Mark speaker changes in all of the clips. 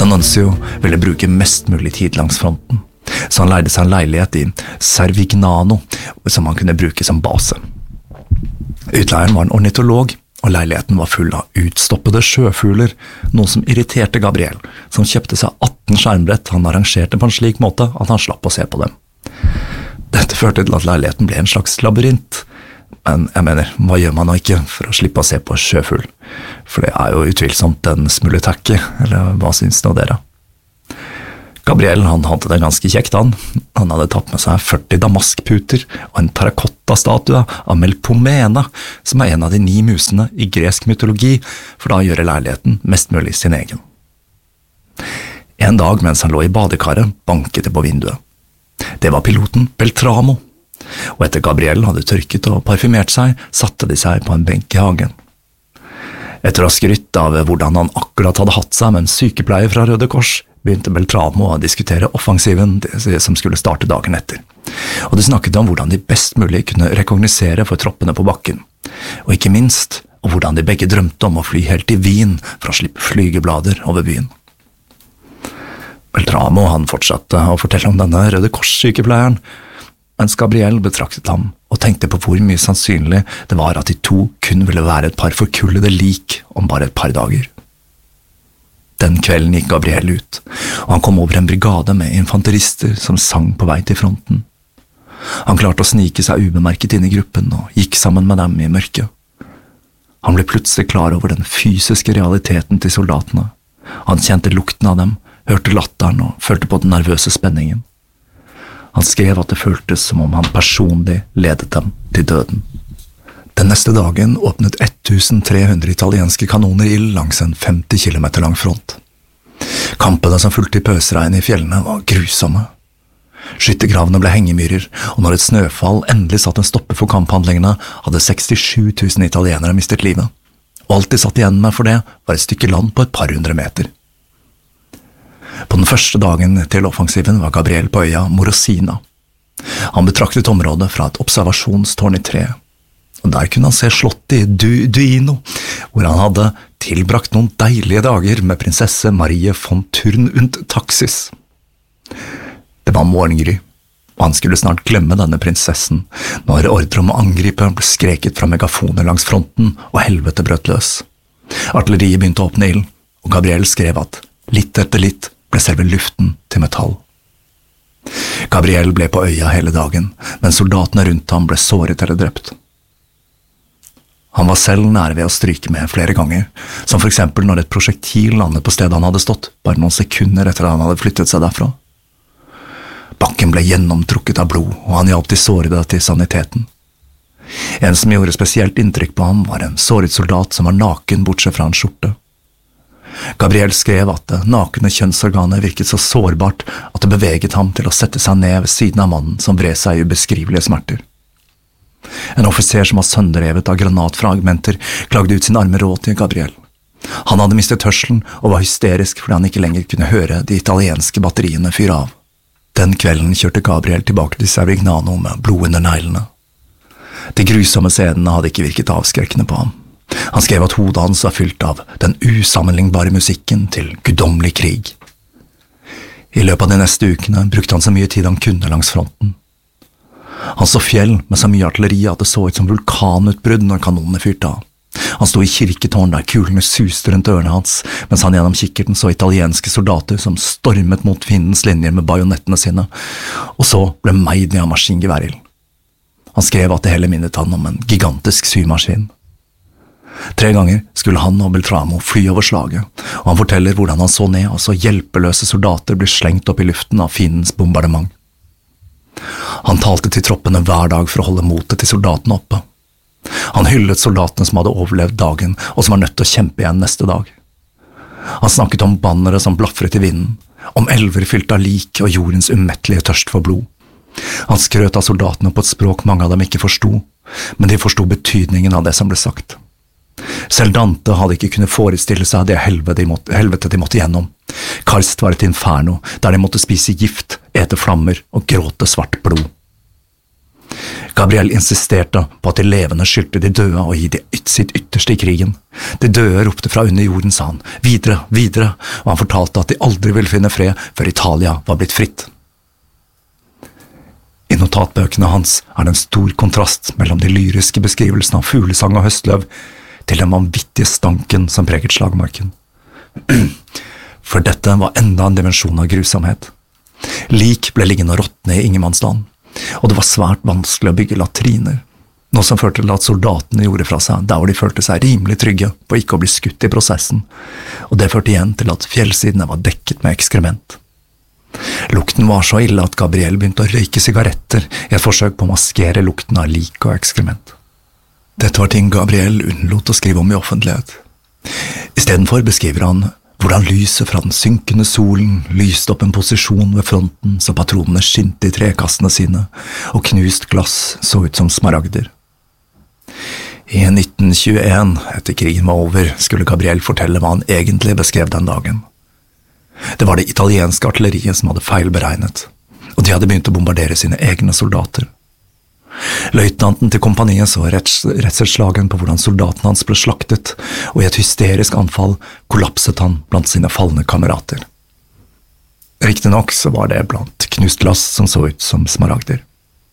Speaker 1: Annunzio ville bruke mest mulig tid langs fronten, så han leide seg en leilighet i Servignano som han kunne bruke som base. Utleieren var en ornitolog, og leiligheten var full av utstoppede sjøfugler, noe som irriterte Gabriel, som kjøpte seg 18 skjermbrett han arrangerte på en slik måte at han slapp å se på dem. Dette førte til at leiligheten ble en slags labyrint, men jeg mener, hva gjør man nå ikke for å slippe å se på sjøfugl? For det er jo utvilsomt en smule takke, eller hva synes nå dere? Gabriel, han hadde det ganske kjekt han hadde tatt med seg 40 damaskputer og en terrakotta-statue av Melpomene, som er en av de 9 musene i gresk mytologi, for da å gjøre leiligheten mest mulig sin egen. En dag mens han lå i badekaret, banket det på vinduet. Det var piloten Beltramo, og etter Gabriel hadde tørket og parfymert seg, satte de seg på en benk i hagen. Etter å ha skrytt av hvordan han akkurat hadde hatt seg med en sykepleier fra Røde Kors, begynte Beltramo å diskutere offensiven som skulle starte dagen etter. Og de snakket om hvordan de best mulig kunne rekognosere for troppene på bakken, og ikke minst om hvordan de begge drømte om å fly helt til Wien for å slippe flygeblader over byen. Beltramo han fortsatte å fortelle om denne Røde Kors-sykepleieren, mens Gabriel betraktet ham og tenkte på hvor mye sannsynlig det var at de to kun ville være et par forkullede lik om bare et par dager. Den kvelden gikk Gabriel ut, og han kom over en brigade med infanterister som sang på vei til fronten. Han klarte å snike seg ubemerket inn i gruppen og gikk sammen med dem i mørket. Han ble plutselig klar over den fysiske realiteten til soldatene. Han kjente lukten av dem, hørte latteren og følte på den nervøse spenningen. Han skrev at det føltes som om han personlig ledet dem til døden. Den neste dagen åpnet 1300 italienske kanoner ild langs en 50 kilometer lang front. Kampene som fulgte i pøsregn i fjellene var grusomme. Skyttergravene ble hengemyrer, og når et snøfall endelig satt en stopper for kamphandlingene, hadde 67 000 italienere mistet livet. Og alt de satt igjen med for det var et stykke land på et par hundre meter. På den første dagen til offensiven var Gabriel på øya Morosina. Han betraktet området fra et observasjonstårn i tre, og der kunne han se slottet i Duino, hvor han hadde tilbrakt noen deilige dager med prinsesse Marie von Thurn und Taxis. Det var morgengry, og han skulle snart glemme denne prinsessen, når ordre om å angripe ble skreket fra megafoner langs fronten, og helvete brøt løs. Artilleriet begynte å åpne ild, og Gabriel skrev at litt etter litt ble selve luften til metall. Gabriel ble på øya hele dagen, men soldatene rundt ham ble såret eller drept. Han var selv nære ved å stryke med flere ganger, som for eksempel når et prosjektil landet på stedet han hadde stått, bare noen sekunder etter at han hadde flyttet seg derfra. Bakken ble gjennomtrukket av blod, og han hjalp de sårede til saniteten. En som gjorde spesielt inntrykk på ham var en såret soldat som var naken bortsett fra en skjorte. Gabriel skrev at det nakne kjønnsorganet virket så sårbart at det beveget ham til å sette seg ned ved siden av mannen som vred seg i ubeskrivelige smerter. En offiser som var sønderrevet av granatfragmenter klagde ut sin arme råd til Gabriel. Han hadde mistet hørselen og var hysterisk fordi han ikke lenger kunne høre de italienske batteriene fyre av. Den kvelden kjørte Gabriel tilbake til Servignano med blod under neglene. De grusomme scenene hadde ikke virket avskrekkende på ham. Han skrev at hodet hans var fylt av den usammenlignbare musikken til guddommelig krig. I løpet av de neste ukene brukte han så mye tid han kunne langs fronten. Han så fjell med så mye artilleri at det så ut som vulkanutbrudd når kanonene fyrte av. Han sto i kirketårn der kulene suste rundt ørene hans, mens han gjennom kikkerten så italienske soldater som stormet mot fiendens linjer med bajonettene sine, og så ble meid ned av maskingeværild. Han skrev at det hele minnet han om en gigantisk symaskin. 3 ganger skulle han og Beltramo fly over slaget, og han forteller hvordan han så ned og så hjelpeløse soldater bli slengt opp i luften av fiendens bombardement. Han talte til troppene hver dag for å holde motet til soldatene oppe. Han hyllet soldatene som hadde overlevd dagen, og som var nødt til å kjempe igjen neste dag. Han snakket om bannere som blafret i vinden, om elver fylt av lik og jordens umettelige tørst for blod. Han skrøt av soldatene på et språk mange av dem ikke forstod, men de forstod betydningen av det som ble sagt. Selv Dante hadde ikke kunnet forestille seg det helvete de måtte gjennom. Karst var et inferno, der de måtte spise gift, ete flammer og gråte svart blod. Gabriel insisterte på at de levende skyldte de døde å gi sitt ytterste i krigen. De døde ropte fra under jorden, sa han, videre, videre, og han fortalte at de aldri ville finne fred før Italia var blitt fritt. I notatbøkene hans er det en stor kontrast mellom de lyriske beskrivelsene av fuglesang og høstløv til den vanvittige stanken som preget slagmarken. For dette var enda en dimensjon av grusomhet. Lik ble liggende og råtne i ingenmannsland, og det var svært vanskelig å bygge latriner, noe som førte til at soldatene gjorde fra seg der hvor de følte seg rimelig trygge på ikke å bli skutt i prosessen, og det førte igjen til at fjellsidene var dekket med ekskrement. Lukten var så ille at Gabriel begynte å røyke sigaretter i et forsøk på å maskere lukten av lik og ekskrement. Dette var ting Gabriel unnlot å skrive om i offentlighet. Istedenfor beskriver han hvordan lyset fra den synkende solen lyste opp en posisjon ved fronten så patronene skinte i trekassene sine, og knust glass så ut som smaragder. I 1921, etter krigen var over, skulle Gabriel fortelle hva han egentlig beskrev den dagen. Det var det italienske artilleriet som hadde feilberegnet, og de hadde begynt å bombardere sine egne soldater. Løytnanten til kompaniet så redselsslagen på hvordan soldaten hans ble slaktet, og i et hysterisk anfall kollapset han blant sine falne kamerater. Riktig nok så var det blant knust glass som så ut som smaragder.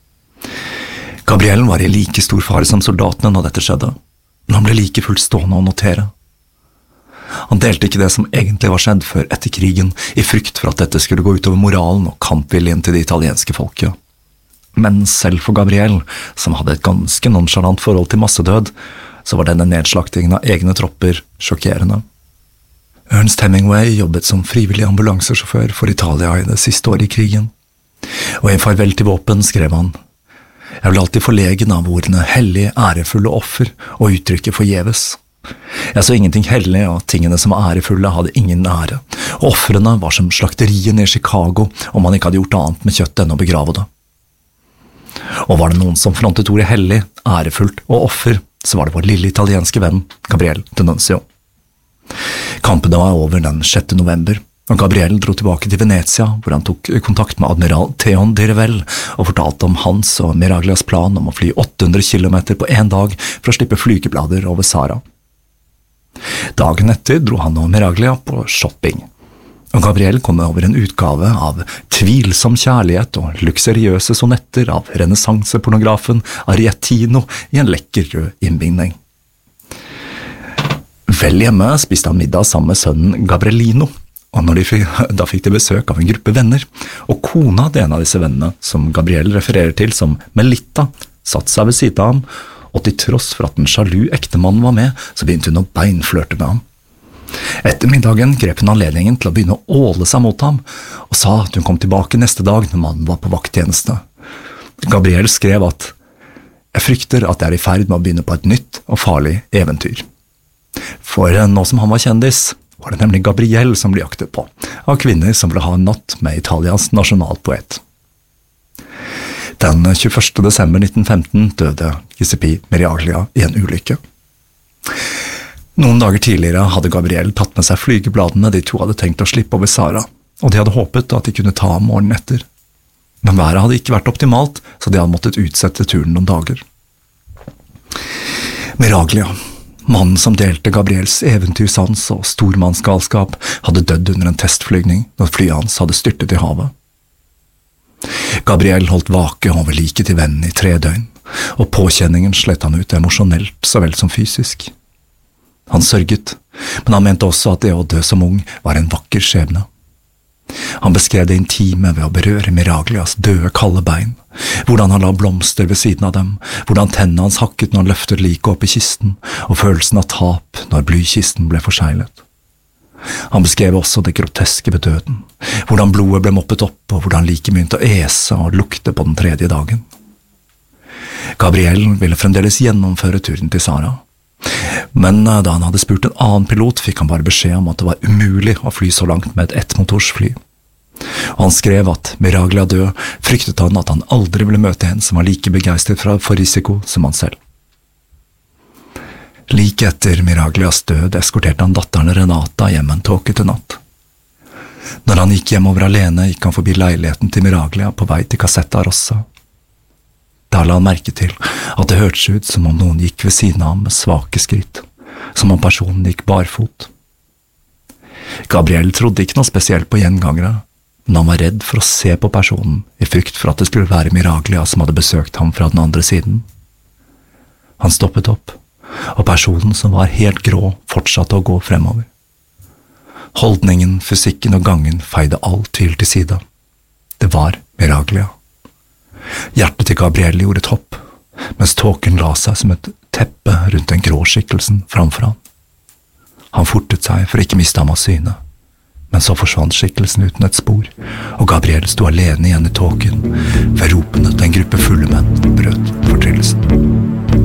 Speaker 1: Gabriel var i like stor fare som soldatene når dette skjedde, men han ble like fullt stående og notere. Han delte ikke det som egentlig var skjedd før etter krigen, i frykt for at dette skulle gå utover moralen og kampviljen til det italienske folket. Men selv for Gabriel, som hadde et ganske nonchalant forhold til massedød, så var denne nedslaktingen av egne tropper sjokkerende. Ernest Hemingway jobbet som frivillig ambulansesjåfør for Italia i det siste året i krigen, og i en farvel til våpen skrev han: «Jeg ble alltid forlegen av ordene hellig, ærefulle offer og uttrykket forgjeves. Jeg så ingenting hellig, og tingene som var ærefulle hadde ingen ære, og offrene var som slakteriene i Chicago om man ikke hadde gjort annet med kjøttet enn å begrave det. Og var det noen som frontet ordet hellig, ærefullt og offer, så var det vår lille italienske venn, Gabriel D'Annunzio. Kampene var over den 6. november, og Gabriel dro tilbake til Venezia, hvor han tok kontakt med admiral Theon de Revel og fortalte om hans og Miraglias plan om å fly 800 kilometer på en dag for å slippe flygeblader over Sahara. Dagen etter dro han og Miraglia på shopping, og Gabriel kom over en utgave av Tvilsom kjærlighet og luksuriøse sonetter av renessansepornografen Ariettino i en lekker rød innbinding. Vel hjemme spiste han middag sammen med sønnen Gabrielino, og da fikk de besøk av en gruppe venner, og kona til en av disse vennene, som Gabriel refererer til som Melitta, satt seg ved siden av ham, og til tross for at en sjalu ektemann var med, så begynte hun å beinflørte med ham. Etter middagen grep hun anledningen til å begynne å åle seg mot ham, og sa at hun kom tilbake neste dag når mannen var på vakttjeneste. Gabriel skrev at «Jeg frykter at jeg er i ferd med å begynne på et nytt og farlig eventyr». For nå som han var kjendis, var det nemlig Gabriel som ble jaktet på, av kvinner som ville ha en natt med Italias nasjonalpoet. Den 21. desember 1915 døde Giuseppe Miraglia i en ulykke. Noen dager tidligere hadde Gabriel tatt med seg flygebladene de to hadde tenkt å slippe over Sahara, og de hadde håpet at de kunne ta morgenen etter. Men været hadde ikke vært optimalt, så de hadde måttet utsette turen noen dager. Miraglia, mannen som delte Gabriels eventyrsans og stormannsgalskap, hadde dødd under en testflygning når flyet hans hadde styrtet i havet. Gabriel holdt vake over liket til vennen i 3 døgn, og påkjenningen slet han ut emosjonelt så vel som fysisk. Han sørget, men han mente også at det å dø som ung var en vakker skjebne. Han beskrev det intime ved å berøre Miraglias døde kalde bein, hvordan han la blomster ved siden av dem, hvordan tennene hans hakket når han løftet liket opp i kisten, og følelsen av tap når blykisten ble forseglet. Han beskrev også det groteske ved døden, hvordan blodet ble moppet opp, og hvordan liket begynte å ese og lukte på den 3. dagen. Gabriel ville fremdeles gjennomføre turen til Sahara, men da han hadde spurt en annen pilot, fikk han bare beskjed om at det var umulig å fly så langt med et ettmotorsfly. Og han skrev at Miraglia død, fryktet han at han aldri ville møte en som var like begeistret for risiko som han selv. Like etter Miraglias død eskorterte han datteren Renata hjem en tåkete natt. Når han gikk hjemover alene, gikk han forbi leiligheten til Miraglia på vei til Cassetta Rossa. Da la han merke til at det hørtes ut som om noen gikk ved siden av ham med svake skritt, som om personen gikk barfot. Gabriel trodde ikke noe spesielt på gjengangere, men han var redd for å se på personen i frykt for at det skulle være Miraglia som hadde besøkt ham fra den andre siden. Han stoppet opp, og personen som var helt grå fortsatte å gå fremover. Holdningen, fysikken og gangen feide all tvil til side. Det var Miraglia. Hjertet til Gabriel gjorde et hopp, mens tåken la seg som et teppe rundt den grå skikkelsen framfor han. Han fortet seg for ikke miste ham av syne, men så forsvant skikkelsen uten et spor, og Gabriel sto alene igjen i tåken, ved ropene til en gruppe fulle menn brøt fortryllelsen.